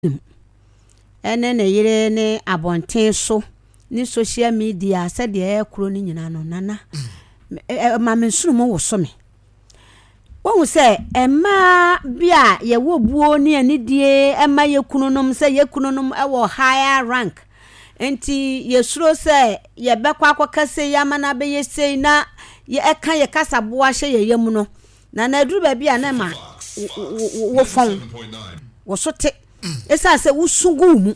ene ne yire ne abonten so ni social media said de ekro ni nyina no nana ma mensuru mo woso me won se ema bia ye wo buo ni anidie ema ye kununom se ye kununom ewo higher rank enti ye suro se ye bekwa akokase ya mana be ye sei na ye eka ye kasa boa hye ye yam no na aduru ba bia na ma wo fon wo sote esa se wusugu mu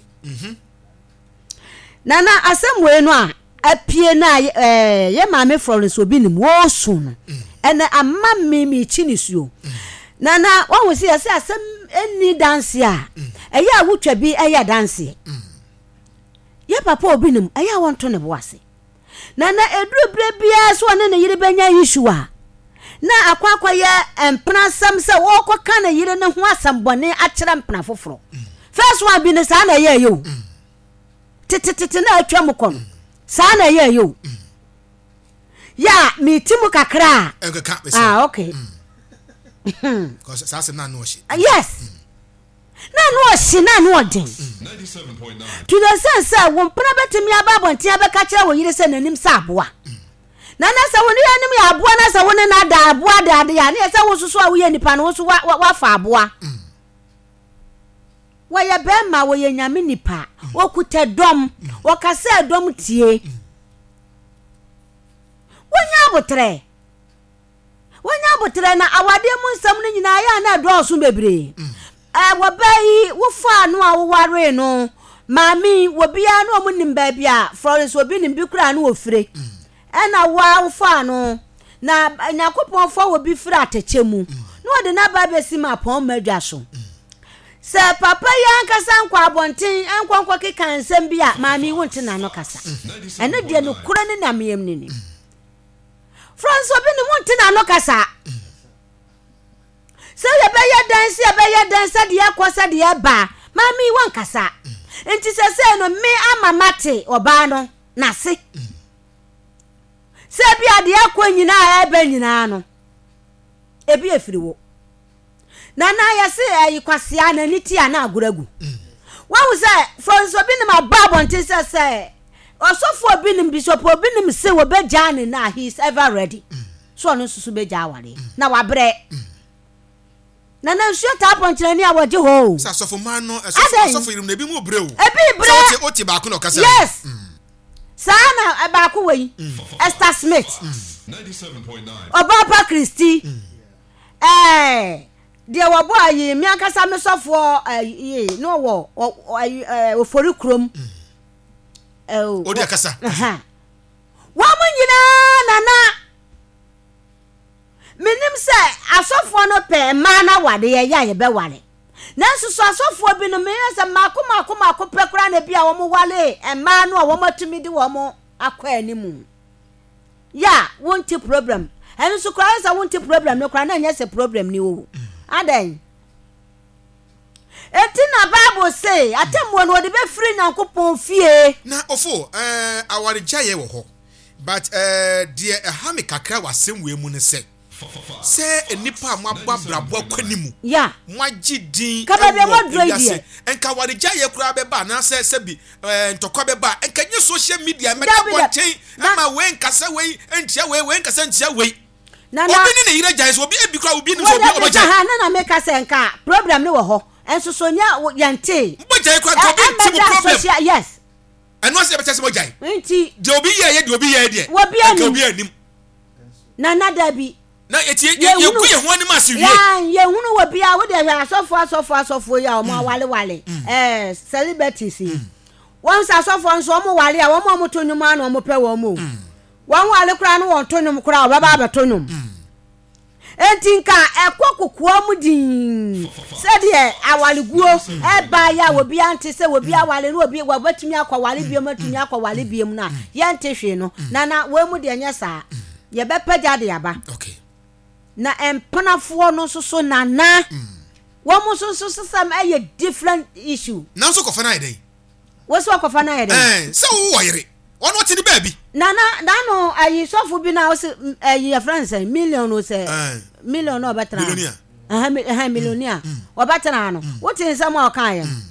nana asemwe no a apie na ye maame Florence obi nim wo su no ene amma mimi chinisuo nana won se yase asem eni dance a eya wutwa bi eya dance ye papa obi nim eya wonto ne boase nana eduru bre bia so ne yire benya issue a na akwakwa ye empna sam se wo koka na yire ne ho asambone akere mpna foforo first one bi ne sa na ye yo tititi na atwa mukono sa na ye yo ya mitimu kakra okay because sasa na no shi yes na no shi na no den 97.9 to the sense won pra betimi ababonti abeka kire wo yire se nanim sa aboa na sa woni anim ya aboa na sa woni na da aboa da ade ya na se wo susu a wo ye nipa no wo su wa fa aboa wa ye be ma wo ye nyame nipa wo kuta dom wo kase dom tie wonya botre na awade mu nsam no nyina ya na do so bebre wo bai wo fa no a wo ware no mami wo bia no mu nim ba bia Florence obi nim bi kura no wo fire na wo fa no na nyakopon fa wo bi fire atache mu no de na ba besi ma pon madwa so se papa ya nkasa nkwa abonten enkwonkwo keka nsem bia mami wonte na no kasa ene de no kura ne na meyem ni France obi ni wonte na no kasa se ye be ye dance de akosa de ba mami won kasa enti se no me amamate oba no na se bia de akwa nyina ebe nyina no ebi efiriwo nana ya se ayi kwase ana niti ana agoragu wa wo se France obi ni ma babonte se osofo obi nim bishop obi nim se wo beja ne na he is ever ready so no susu beja ware na wabre na nsuo ta ponchire ni awoje ho sa sofo man no sofo irim na bi mu bre o ebi bre so oti ba ko no kasa yes sana ba ko we Esther Smith 97.9 Obapa Christy de wo bo ayi mi akasa me sofo no wo ofori krom odi akasa wa munyina nana minim se asofo no pe ma na wade ye be wale nanso so asofo bi no me se makoma pe kura na bia wo mo wale ma no wo matumi di wo mo akwa animu ya wonti problem enu so kura sa wonti problem no kura na nya se problem ni wo adan etina Bible say atemwo no de be free Nyankopon fie na ofo aware jaye wo ho but de ha me kakra wasem we mu ne se enipa mo ababrabo kwanimu ya moagi din ka be mo droidie enka ware jaye kura be ba na se bi ntokwa be ba enka nye social media me da bonten ama we nkasa we entia we nkasa ntia we na obi ni ne yire jaye so obi ebi kura obi ni so obi obaja ha na make ka se nka problem ni wo ho enso so nya yante mbojai kwa to be team problem yes eno se be tese mbojai nti de obi ye de obi ye de obi anim na nada bi na etie ye ku ye ho anim asewie ye hunu wo bia wo de asofo ya o mo wale celebrities won sa asofo nso o mo wale a wo mo tonum an o mo pe wo mo won wale kura no won tonum kura o baba abetonum entinka ekokukua mudin sede awaleguo eba ya obi ante se obi awale no obi wabatumi akwale biem atumi akwale biem na ye ntehwe no na we mu de anya sa ye bepaja de aba okay na empanafo no so nana wo mu so sam aye different issue na so kofa na yede wo so kofa na yede se wo yere ono ti ni baby nana no ayi sofo bi na o se ayi France million o se million no betra millionaire millionaire o betra no what in some o kan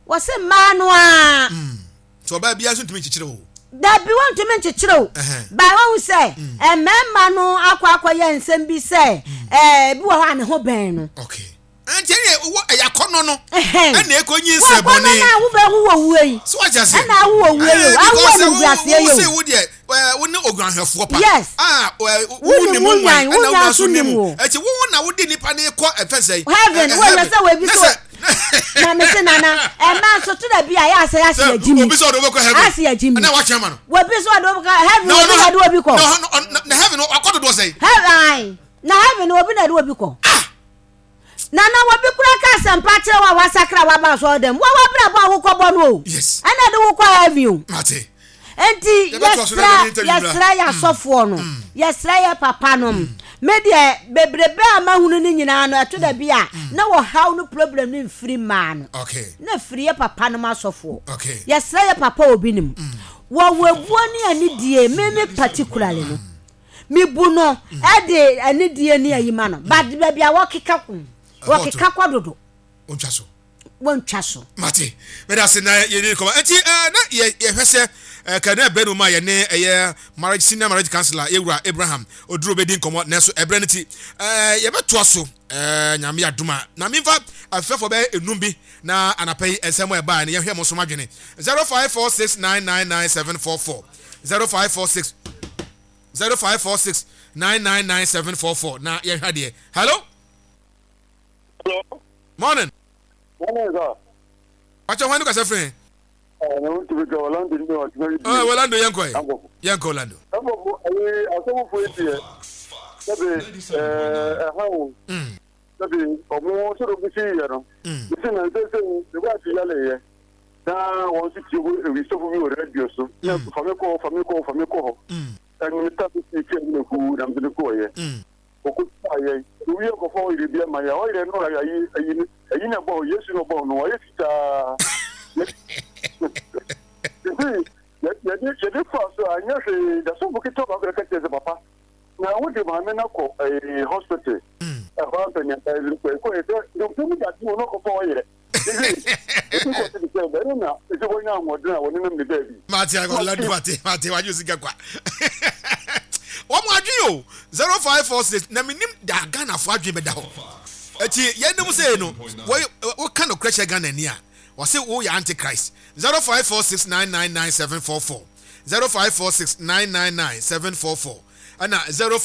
wose ma no a so ba bia so ntumi chichire wo da bi won ntumi chichire wo ba won say emma no akwa ye nsem bi say bi wo ha ne ho ben no okay anjere wo yakono no na ekonyi nseboni na wo be hu wo yi so what you say na wo wo yi awo ni guase ye wo say wo de wo ne oguanhwefo pa yes wo ni mo nwan na wo so ni mo echi wo na wo de nipa ne ko efese heaven wo na say we bi so na me say nana ma so to da bi a ya say ajimi obi so do be ko heaven asi ajimi na wa chema no wo bi so do be heaven no do obi ko no heaven akodo do say heaven na heaven obi na do obi ko nana wabi kura ka sampa kire wa wasakra wa ba so dem wa bra ba wo kobo no yes ana de wo kwa heaven mate enti yesra ya sofo no yesra ya papa no media bebrebe amahunu ni nyina no ato da bia na wo haw no problem ni free man okay na free ya papa no masofo okay yesra ya papa obi nim wo wabuo ni ani die me particularly no mi bu no e de ani die ni ayima no but bia wo keka ko wakika kwadodo wontwa so mate me da se na ye ni koma enti na ye hwese kana benu ma ye ne ye marriage senior marriage counselor Ewura Abraham oduro bedi nkomo na so ebrenity ye beto so nyame aduma na memfa afefo be enum bi na anapai ensemo e ba ne ye hwe mo so madwene 0546999744 0546999744 na ye hwa de hello. Hello. Morning. Morning, sir. What's your name, friend? I want to go Orlando. Orlando, Yanko. Orlando. I saw for it here. How? Almost sort of the sea, you know. Listen, I say, the way to Yale. Now, once you will stop you radio, so from your call. And we start to see the food and the coy. We go forward to be my oil and no, I know yes, no bone, no, it's the first, I know the some book talk about the papa. Now, what do my men call a hospital? A company, don't tell me that you will not go forward. It's going on what now, when the baby. Mate, what you think? What you 0546 na minim da Ghana fo adwe beda ho eti ye dem say no what kind of crash Ghana ni a wo say wo ya antichrist 0546999744 0546999744 ana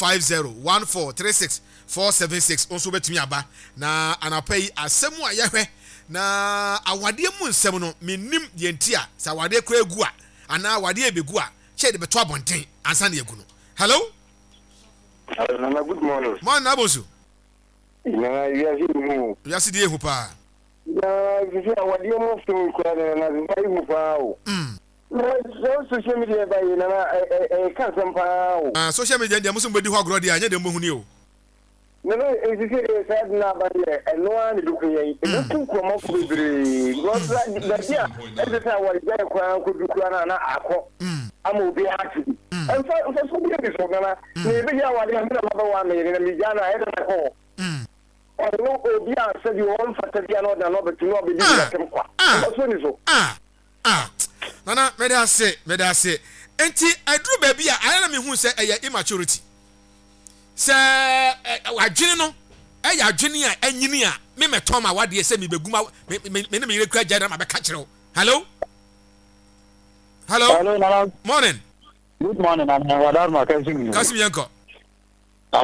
0501436476 onso betumi aba na anapai asemu a yehwe na awade mu nsem no minim ye ntia sa awade kra egu a ana awade ebegu a che de beto abonten ansa na yegu no. Hello? Nana, good morning. Morning, Abosu. Nana, you see the Hupa. You see, what you must do, and social media by a custom power. Social media, there must be who grow the idea of Muhunio. No, it's said now, but no one to create. It's too common for the every time what is there, could do Krana. I'm will be happy. And for some years, maybe I want another one in a Mijana, I don't know. Or no, Obia said you want Fatabiano and Robert to not be doing Nana, may I say, Enti, I drew baby, I am who say a immaturity. Sir, I general, I junior, engineer, me Toma, what do you say me beguma, me require Jadam, I catch you. Hello? Hello, morning. Good morning, I'm Wadarma Casim. Casim Yanko. I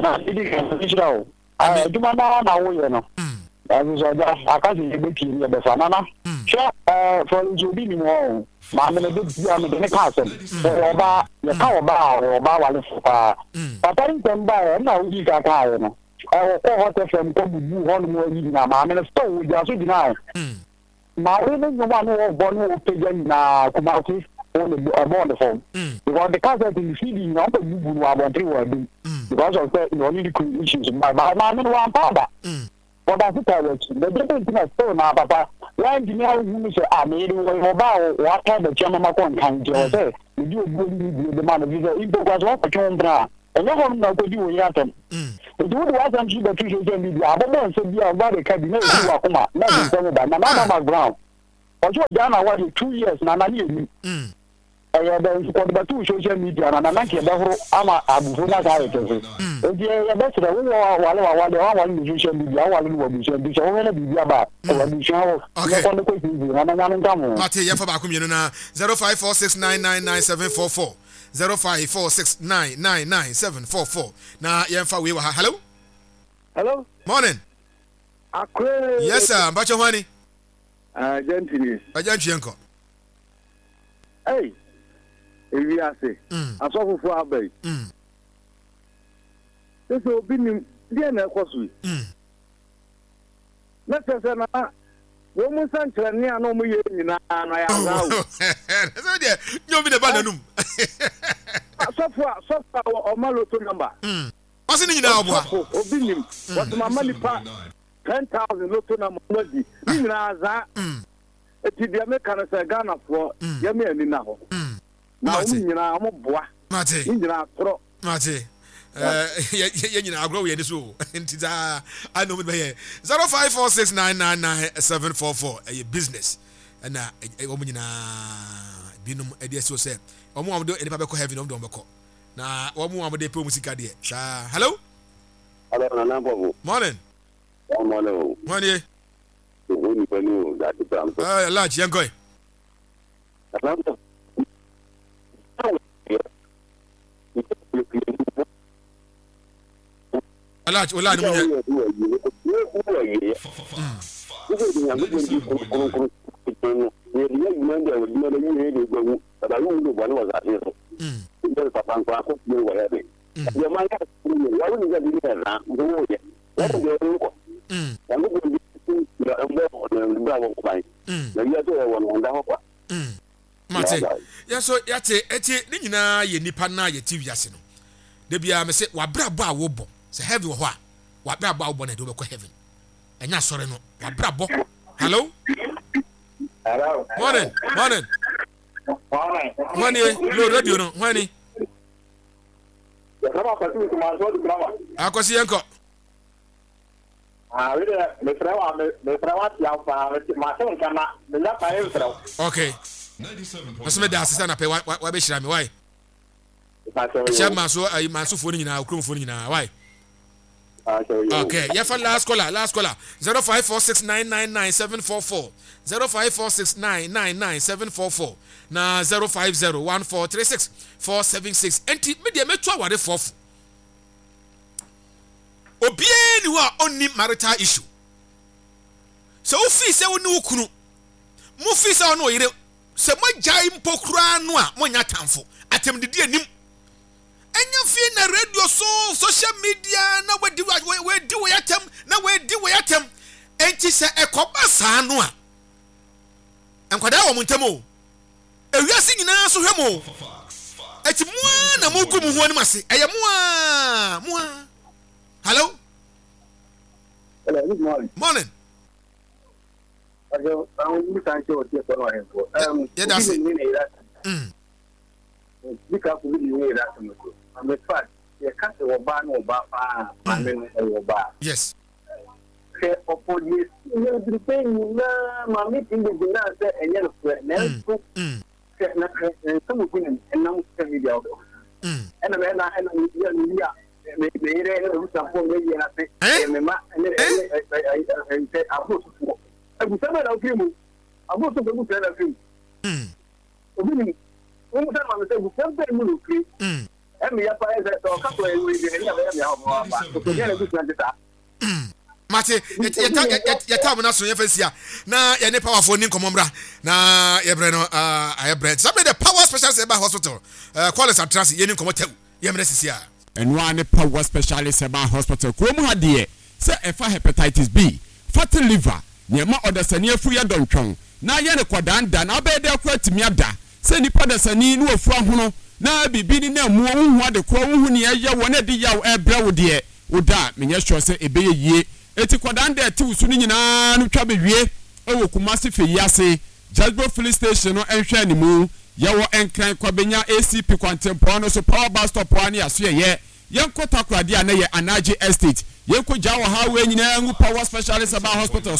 do not know, you know. I can't be the banana. Sure, for you be more. Mamma, the cousin. About the power bar or bar. But I didn't buy no, you got tired. I will call her from one more evening. I'm in a store with your deny. My even the one who was born with Pigeon Kumaki. Wonderful. Because the cousin is feeding not the people who are wanting because of the only issues by my mom and one father. But that's the difference in a store now, Papa. When you know who say, I made about what kind of German can do, say, you do the man of visa, it was what the Chandra. And no one knows what you at them. But you would want them to the teacher can be the other one, so you are very cabinet, nothing by my mama ground. ojo jana wa 2 years na na ni ya da ko da tu social media na na ke da horo ama abufu na ga yake so je ya da tsira wa ni social media wa ni wa social media so na bibia ba wa ni shawo ko ne ko TV na na na ngamo mate ya fa ba ko mienu na 0546999744 0546999744 na ya fa we wa hello morning akwe yes sir mbacho hwani gently agently enko hey ewi ase asofofo abai so binim dia na ekosu na sese na wo mu santre ne ana mo ye nyina na ya zawo so dia nyomi ne ba nanum asofo o maloto number wasi ni nyina obua obinim what mama ni pa 10,000 loto number wadi nyina za eti dia me kana se Ghana for ya me ani na ho na wo nyina mo boa mate nyina tro mate ye nyina agro we so ntida ano me be 0546999744 a business na wo nyina binum ade so say wo mo amdo enipa be ko heaven of do be ko na wo mo amdo pe musika de sa hello na bobo morning morning woni panu da titam large yangoy large ola ni munye mate ya so yate eti ni nyina ye nipa na ye TV ase no de bia me se wabrabo a wo bo se heaven ho a wabrabo a wo bo na de wo be ko heaven enya sore no wabrabo hello morning lo radio no wani akosi yanko okay masome da asesa na pe wa be shira me why chama so ai manso fo ni nyina okrom fo ni nyina why okay ya fa last caller 0546999744 0546999744 na 0501436476 enti media metu aware fofu obie ni wa onni marital issue so ofi se woni wukunu mo fi se ono yire se mo jai mpokura no a mo nya tamfo atemdidi anim enya fi na radio so social media na we di we yatem na we di we yatem enti se ekoba saa no a enkwada wo montamo ewiase nyina so hwemo eti moa na mogu mu ho ni mase eye moa hello good morning Ajo, I'm thank you for him for. Yeah, that's it. Because we need that. I'm a fact. You can't go back no back. Yes. Okay, for this, you are paying my meeting with the answer and yellow friend. Some of them and now video. And then I had I was somewhere of him. I was a good friend of him. One time I said, something will be. And me up as a couple of weeks and never have a good friend. Mate, ya tamu na so yefesia na ya ne powerful nin komombra na ye bre no aye bre some the power specialist eba hospital quality atrans ye nin komotew ye mre sisia enwa ne power specialist eba hospital krom ha de se efa hepatitis B fatty liver ne ma odasani afu ya dontwon na ye ne kwadanda na obede akwa timi ada se nipa dasani no afu ahono na bibi ni na mu hu ade ko hu ne ye wona de yaw ebre wo de oda menye sure se ebeye yie eti kwadanda eti usu ni nyina no twa bewie ewo Kumasi Feyase Jasbo Filling Station no enhwe animu yawo enkran kwabenya ACP Kwantempo no so power bus stop ani aso ye yenkota kwade ana ye Anaje Estate yenko jawo ha we nyina ngu power specialist aba hospital so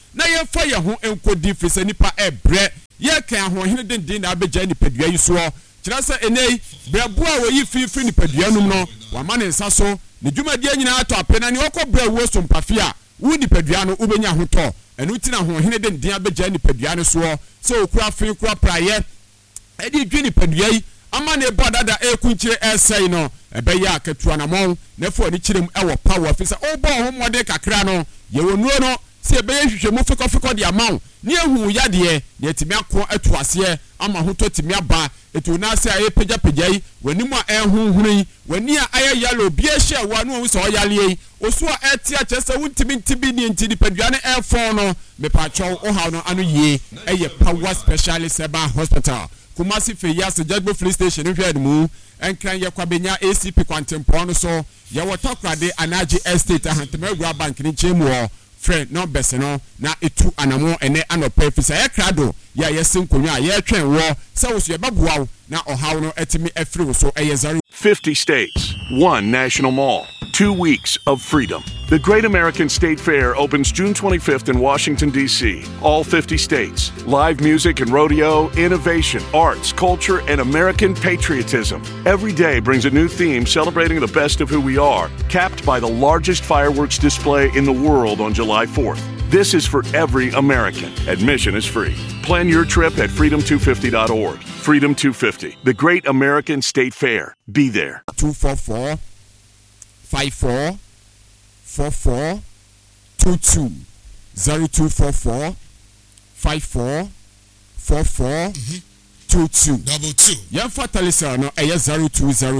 na yɛmfa yɛn ho nkɔdi firi sɛ nipa ɛbrɛ yɛka ahoɔhene denden na abɛgya nipadua yi soɔ kyerɛ sɛ ɛnɛ brɛboa a wɔyi firi nipadua nom no wama ne nsa so ne dwumadie nyinaa atɔ apɛ na ne wɔkɔ brɛ wo so mpafe a wo nipadua no wobɛnya ahotɔ ɛno nti na ahoɔhene denden abɛgya nipadua no soɔ sɛ okura fe kura praeɛ ɛde dwi nipadua yi ama ne bɔ dada ekunkyire ɛsɛn no ɛbɛyɛ akatua namɔn na fo ani kyerem ɛwɔ power fi sɛ ɔbɔ ho mmɔde kakra no yɛwɔ nuo no sɛ ɛbɛyɛ hwehwɛmu fekɔfekɔ de amaw ne ehu yadeɛ ne etimi akɔ atu aseɛ ama ho to timi aba etu na sɛ ayɛ pagya yi w'anim a ɛhohoro yi w'ani a ayɛ yellow bie hyɛ wa no wo sɛ ɔyale yi oso a ɛte akyɛ sɛ wontimi ntibi ne nti nipadua ne ɛfɔn no mepakyɛw ɔhaw no ano yie ɛyɛ power specialist ɛba hospital Kumasi Feyas Judgment Free Station hwɛ mu enkran yɛ kwabenya ACP kwantempɔn no so yɛ wɔtɔkrade Anaji Estate ahantemagura bank ne nkyɛmu friend no bɛsɛ no na etu anamo ene anɔpɛ fisa yɛ krado yɛ yɛsen konwa yɛ twɛn wɔ sɛ wo so yɛ bɛboaw na ɔhaw no etimi afiri wo so ɛyɛ 0 50 states, 1 national mall, 2 weeks of freedom. The Great American State Fair opens June 25th in Washington, D.C. All 50 states. Live music and rodeo, innovation, arts, culture, and American patriotism. Every day brings a new theme celebrating the best of who we are, capped by the largest fireworks display in the world on July 4th. This is for every American. Admission is free. Plan your trip at freedom250.org. Freedom 250, the Great American State Fair. Be there. 244 54 44 22 0244 54 44 22 22 yan fatally sir no 0200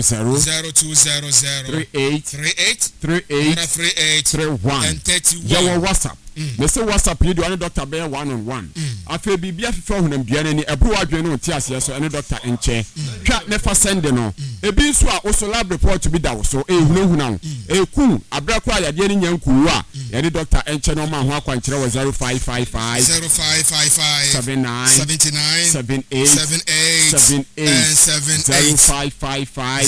38 31 and 31 yawo WhatsApp me say WhatsApp you do any doctor be one on one afi bibia fifa hunam duane ni ebru adwen no ti ase so any doctor enche twa never send no ebi nso a oso lab report bi da wo so ehunahuna eku abrakwa ayade ni nyanku a any doctor enche no ma ho akwankyere wo 0555 79 78 0555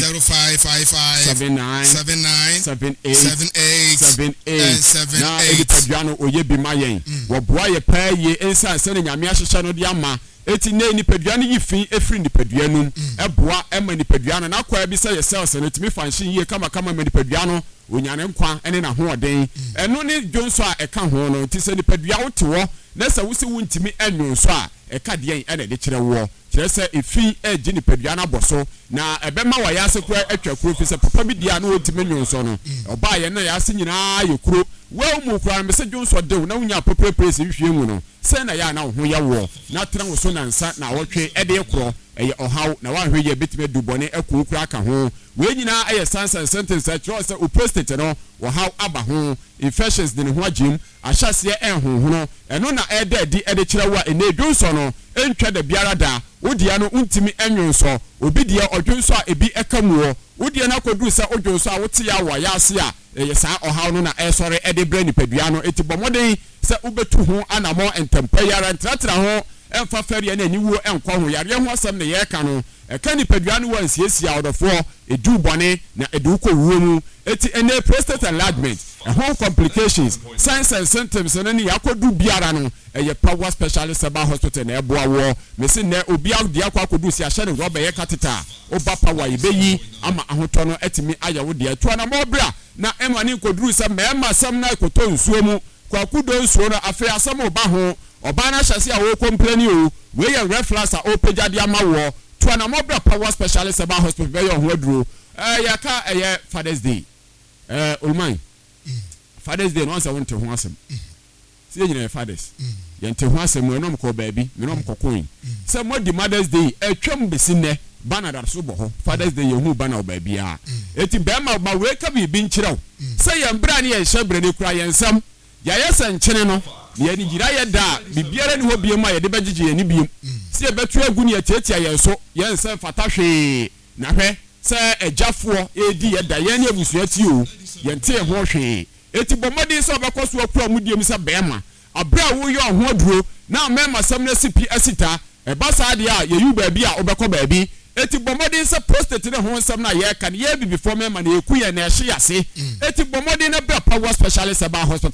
79 na editaduano oye bi mayen wo boa ye pa ye ensan se ne nyame ahyehye no de ama eti ne nipaduano yifi efiri nipaduanum eboa ema nipaduano na kwa bi se ye cells no timi function ye kama ma nipaduano onyane nkwa ene na hoɔden eno ne dwonso a eka ho no ti se nipadua wote wo na se wo se wontimi enwonso a eka de ene de kyerɛ wo kyerɛ se efi egi nipadua na bɔso na ebema wa yase kura atwa kuro fi se papa bi dia na wontimi nwonso no ɔba ye na yase nyinaa ye kuro wo mu kura me se dwonso de na wonya popre press hwie mu no se na ya na ho ya wo na tra wo so na nsa na wɔtwe ede kuro eye ohaw na wa hwe ye betime dubone ekukura ka ho we nyina eye sansan sentence atro se prostate no ohaw aba ho infections de ne ho agim ahyase enhohono eno na ede kyerɛ wa ene dwonso no entwa da biara da wodia no untimi enwonso obi dia odwonso a ebi ekamuo wodia na koduru se odwonso a wote ya wa yase a eye saa ohaw no na esore ede bra nipadua no etibɔmɔden se ubetu ho anamo entempa yara ntratra ho emfa fere na aniwo enkɔ ho yare ho asɛm ne yɛ ka no ɛka nipadua no wa nsiesia odɔfo edu bɔne na edu kɔ wuo mu eti ene prostate enlargement ɛho complications signs and symptoms no ne yakodu biara no ɛyɛ power specialist aba hospital na ɛboa wo mesi na obi adi akɔ akodu si ahye ne rɔba yɛ kateta oba power ibeyi ama ahotɔ no etimi aya wo de atua na mobra na ema ne koduru sɛ mɛma sam na ekoto nsuo mu kwakudo nsuo no afi asam oba ho oba na hyase a wo complain o we yɛ reflux a opagya de ama wo tua na mobra power specialist aba hospital be yɛ ho aduro yaka ɛyɛ Father's Day Olman Father's Day no answer won't ho asem see nyina fathers yente ho asem no nom ko baabi me nom kokoin say mo di Mother's Day atwam besi ne bana da so bo ho Father's Day yehu bana baabi a eti be ma ba we ka bi nkyerɛw say yɛn bra ne yɛn hyɛbrɛ ne kura yɛn sam yɛyɛ sankyene no ye ni gira ye da bibiara ni ho biem a ye de begige ye ni biem se ye betu agu ne tietia ye so ye nse fata hwe na hwe se agyafo edi ye da ye ne abusua ti o ye nte ho hwe eti bomodi se obekoso akura mudiem se bema abra wo yo ho aduro na mema sam na sipi asita e ba sa de a ye yu baabi a obekọ baabi eti bomodi se prostate ne ho sam na ye kan ye bi before mema na eku ye na ehye yase eti bomodi na bra power specialist aba hospital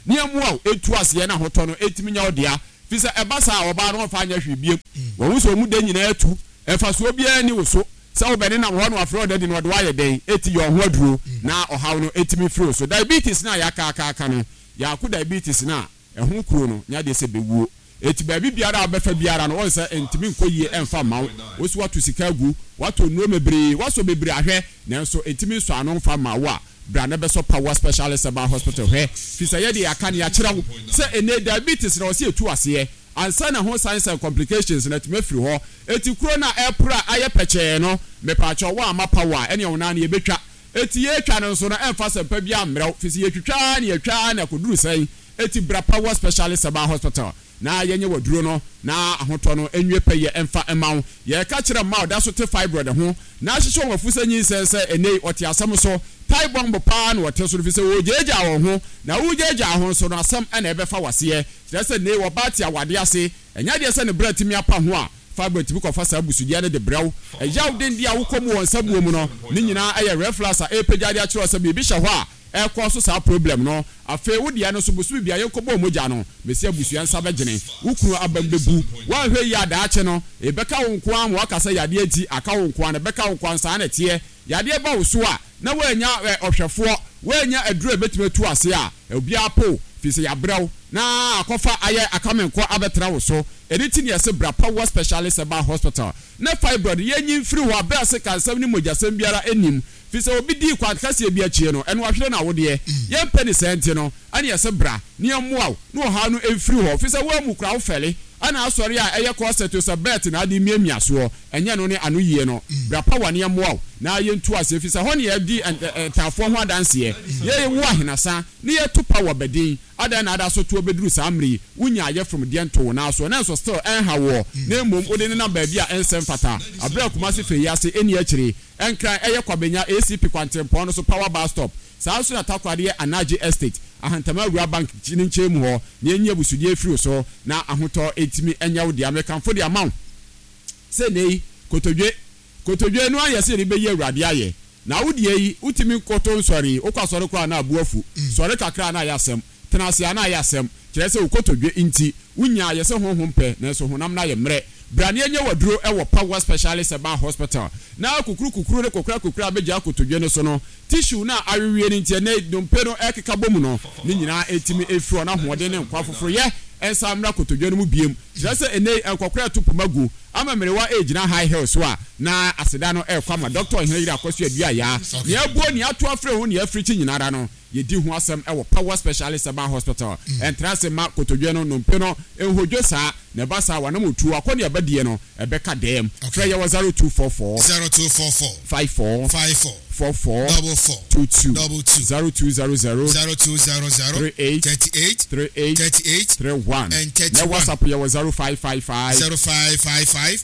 niamu etu ase na hoto no etimi nya odia fi se ebasa oba no fa anya hwebiem wo so mu den nyina etu efa so bia ni wo so se wo bene na wo no afro de no de wa ye den eti yo ho aduro na ohaw no etimi firo so diabetes na ya ka no ya ku diabetes na ehu kuro no nya de se bewuo eti ba biara abefa biara no won se entimi nkoyie emfa mawo wo so watu sika gu watu no mebre waso bebre ahwe nanso entimi so ano mfa mawo a bra na beso power specialist about hospital he fi se ye de aka ne ya kira wo se ene diabetes na wo se etu ase ansa na ho signs and complications na timefiri ho eti kuro na epra aye peche no me pa cho wa ma power ene wona na ye betwa eti ye twa no so na emfa sempa bia mrew fi se ye twitwa na koduru sai eti bra power specialist about hospital na yenye waduro no na ahoto no enwe peye emfa emaw ye ka kire ma oda so te fibroid ho na hyehye wo fusa nyi sense enei oti asam so tai bomb pa na wote so fise wo jeja wo ho na wo jeja ho so no asam na ebefa wase se nei wo bati awade ase enya de se ne bratimi apa ho a fibroid bi ko fa sa busudia ne de brew ejaw den dia wo komu won sabuo mu no ni nyina aye reflux a epejade a kire so bi hye ho a cause sa problem no afa wo dia no so busu bia ye kobo moja no mesi abusu ansa begene ukuru abambebu wa hwe ya da ache no ebeka wo nko am wakasa yade ati aka wo nko an beka wo nko ansa na tie yade ba wo so a na wanya ohwefo wanya aduru ebetime tu ase a obi apo fise ya brew na akofa aye akamenko abetra wo so editi ne yese bra power specialist about hospital na fibroid yenyin free ho abese kansam ni mojasam biara enim fise obi di kwa kase bi achie no eno ahwere na wode ye peni sente no ani yese bra ne amoa no ha no emfiri ho fise wo amukura wo fele ana asori a eye corset so bet na ade miamia so enye no ne anu yie no bra power ne amoa na ye ntu ase fise ho ne ye di tafo ho adanse ye wo ahenasa ne ye to power bedin ada na ada so to obeduru samri wunya ye from de nto na so na so still ha wo na mom ode ne number bia ensem fata abra kuma se fe yase eni akire enkran eye kwabenya ACP kwantempo no so power bar stop saa so na takwade Anaji estate ahantama rua bank chini nchemu ho na enye busudie firi so na ahoto etimi enya wo de American for the amount se nei kotodwe no ayese ri be ye awrade aye na wo de yi utimi koto nsori okwasori kwa na abuafu sori kakra na yasem tenase ana yasem kire se ukotodwe inti wunya ayese honhom pe na so honam na ye mre brane enye waduro ewo power specialist about hospital na kukuru ne kokura beja kotodwe no so no tissue na awewie ni ntie na dompe no ekeka bomu no ni nyina etimi efiro na hoode ne nkwa foforo ye ensa mra kotodwe no mu biem se ene enkokura tupumagu amamerewa age na high health so a na aseda no ekwa ma doctor Henry Akosu adua ya ne abuo ni ato afre ho ne africhi nyinara no yedi ho asem ewo power specialist about hospital entrance ma kotodwe no nompe no enhodwo saa ne basa wa na motu akoni abadie no ebeka dem frɛ ye 0244 54 44 22 0200 38 31 na WhatsApp ye 0555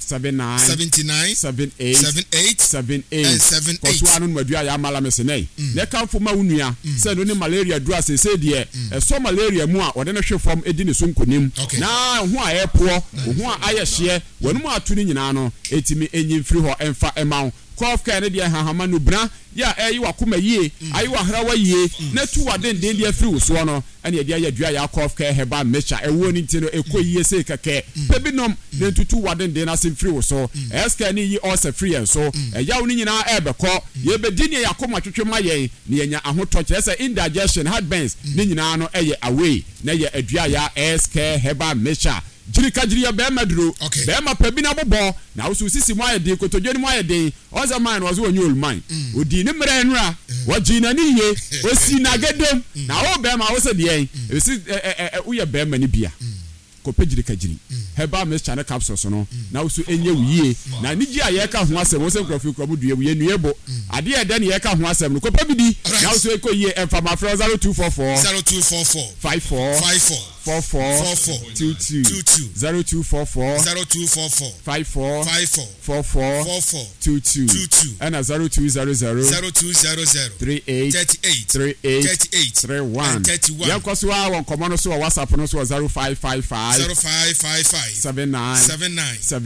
79 koso anu madua ya mala mesenai ne kanfo ma unua se no ni malaria dura se de so malaria mu a ode ne hwefom edi ne so nkonim na ho a epo ho a ayehye wonum atu ni nyina no etimi enyi mfiri ho emfa emaw cough care ne de hahama no bra ya eyi wakoma yie ayi wahrawa yie na tu wadenden de afiri wo so no ene de ayadua ya cough care heba mecha ewo ni ntino ekoyie se keke pebinom ne tutu wadenden na semfiri wo so eska ni yi all free en so eyawo ni nyina ebekọ ye bedini yakoma twetwema ye ne yenya ahoto kyerese indigestion heartburns ni nyina no eye away na ye adua ya eska heba mecha jirikajiri ya bema duro bema pebina bobo na usu sisi mwa yedi kotodwe ni mwa yedi oza man wazu onye olman odi ni mre nra wajina ni ye osi na gedem na o bema wo se de esi uye bema ni bia kope jirikajiri heba mes chane capsules no na usu enye wiye na niji aye ka ho asem wo se nkrofo krobu due wiye nuebo ade ede ne ye ka ho asem no kope bidi na usu ekoyie emfama 0244 54 22 0244 54 22 and 0200 38 31 yakoso wa won komono so WhatsApp no so 0555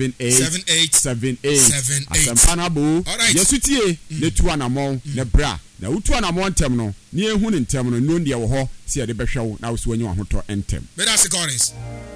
79 78 asampana bo yesutie ne tu anamon ne bra na wotu anamɔ ntɛm no ne ehu ne ntɛm no no deɛ wɔ hɔ si yɛde bɛhwɛ wo na wo so wanyi wahotɔ ntɛm Medasi Collins.